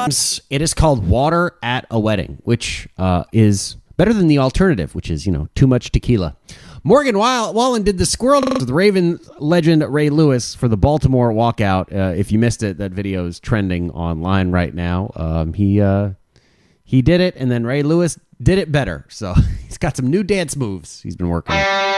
It is called Water at a Wedding, which is better than the alternative, which is, too much tequila. Morgan Wallen did the squirrel with Raven legend Ray Lewis for the Baltimore walkout. If you missed it, that video is trending online right now. He did it, and then Ray Lewis did it better. So he's got some new dance moves he's been working on.